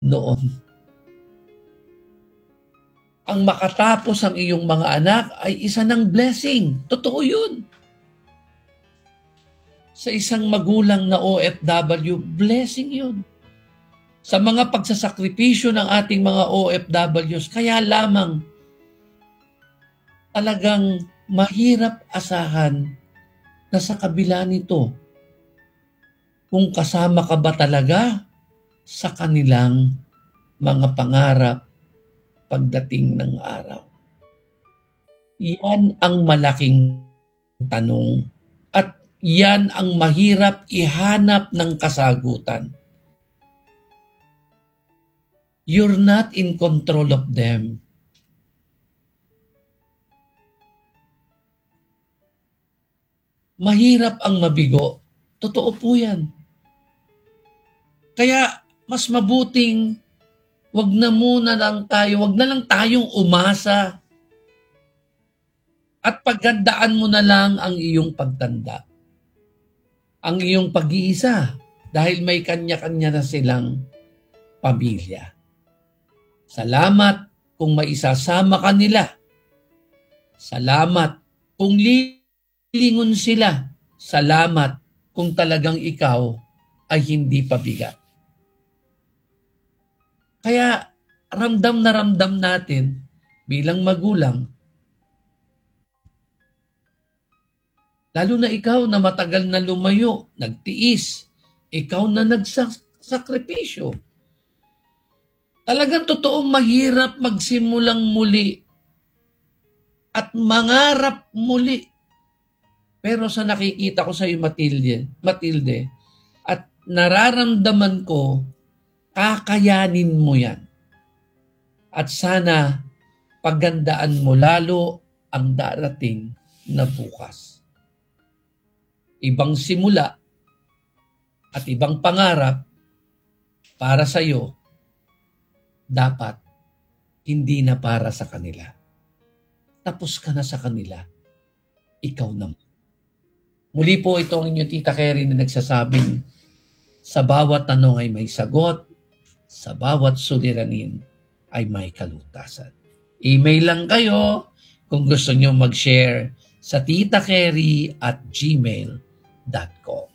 noon. Ang makatapos ang iyong mga anak ay isa ng blessing. Totoo yun. Sa isang magulang na OFW, blessing yun. Sa mga pagsasakripisyo ng ating mga OFWs, kaya lamang talagang mahirap asahan na sa kabila nito, kung kasama ka ba talaga sa kanilang mga pangarap pagdating ng araw. Yan ang malaking tanong at yan ang mahirap ihanap ng kasagutan. You're not in control of them. Mahirap ang mabigo. Totoo po yan. Kaya mas mabuting wag na lang tayong umasa at paggandaan mo na lang ang iyong pagtanda. Ang iyong pag-iisa dahil may kanya-kanya na silang pamilya. Salamat kung maisasama ka nila. Salamat kung lilingon sila. Salamat kung talagang ikaw ay hindi pabigat. Kaya ramdam na ramdam natin bilang magulang, lalo na ikaw na matagal na lumayo, nagtiis, ikaw na nagsakripisyo. Talagang totoong mahirap magsimulang muli at mangarap muli. Pero sa nakikita ko sa iyo, Matilde, at nararamdaman ko, kakayanin mo yan. At sana paggandaan mo lalo ang darating na bukas. Ibang simula at ibang pangarap para sa iyo, dapat hindi na para sa kanila. Tapos ka na sa kanila, ikaw na. Muli po ito ang inyong Tita Kerry na nagsasabing, sa bawat tanong ay may sagot, sa bawat suliranin ay may kalutasan. Email lang kayo kung gusto nyo mag-share sa titakerry@gmail.com.